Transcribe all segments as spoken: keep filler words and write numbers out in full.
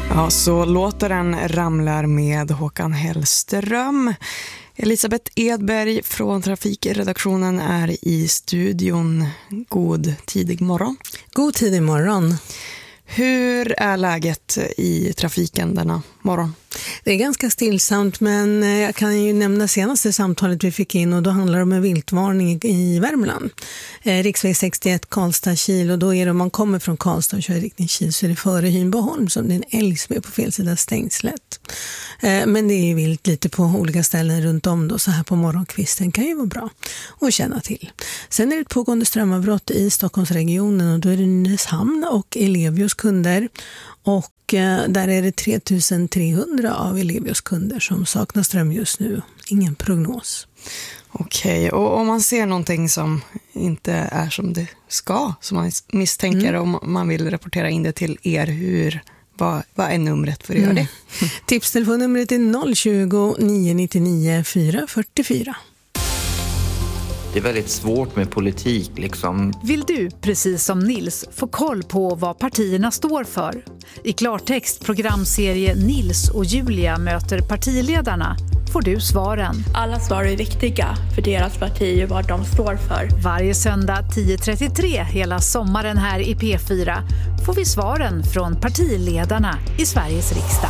Ja, så låter den ramlar med Håkan Hellström. Elisabeth Edberg från Trafikredaktionen är i studion. God tidig morgon. God tidig morgon. Hur är läget i trafiken denna morgon? Det är ganska stillsamt, men jag kan ju nämna senaste samtalet vi fick in och då handlar det om en viltvarning i Värmland. Eh, riksväg sextioett Karlstad-Kil, och då är det om man kommer från Karlstad och kör i riktning Kil så är det före Hynboholm som det är en älg som är på fel sida stängslet. Eh, men det är ju vilt lite på olika ställen runt om då, så här på morgonkvisten kan ju vara bra att känna till. Sen är det ett pågående strömavbrott i Stockholmsregionen och då är det Nynäshamn och Elevios kunder. Och där är det tre tusen trehundra av Elevios kunder som saknar ström just nu. Ingen prognos. Okej, och om man ser någonting som inte är som det ska, som man misstänker, mm. om man vill rapportera in det till er, hur, vad, vad är numret för att göra det? Mm. Tipstelefonnumret är noll tjugo, nio nittionio, fyra fyrtiofyra. Det är väldigt svårt med politik liksom. Vill du, precis som Nils, få koll på vad partierna står för? I klartext programserie Nils och Julia möter partiledarna får du svaren. Alla svar är viktiga för deras parti och vad de står för. Varje söndag tio trettiotre hela sommaren här i P fyra får vi svaren från partiledarna i Sveriges riksdag.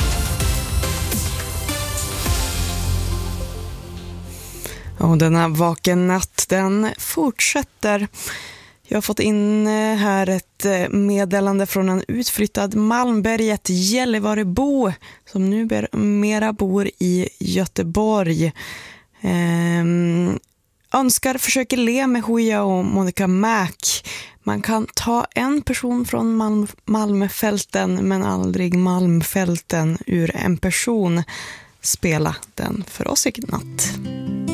Och denna vaken natt, den fortsätter. Jag har fått in här ett meddelande från en utflyttad Malmberget Gällivarebo som nu mera bor i Göteborg. Ehm, önskar försöker le med Hoja och Monica Mac. Man kan ta en person från Malm- Malmfälten men aldrig Malmfälten ur en person. Spela den för oss i natt.